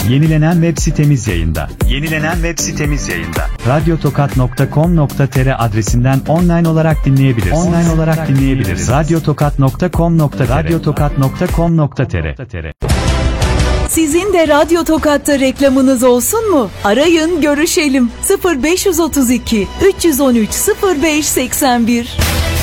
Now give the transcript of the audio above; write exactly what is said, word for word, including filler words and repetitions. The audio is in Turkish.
Yenilenen web sitemiz yayında. Yenilenen web sitemiz yayında. radyotokat nokta com nokta tr adresinden online olarak dinleyebilirsiniz. Online olarak dinleyebilirsiniz. radyotokat nokta com nokta tr radyotokat nokta com nokta tr. Sizin de Radyo Tokat'ta reklamınız olsun mu? Arayın, görüşelim. sıfır beş otuz iki üç yüz on üç sıfır beş seksen bir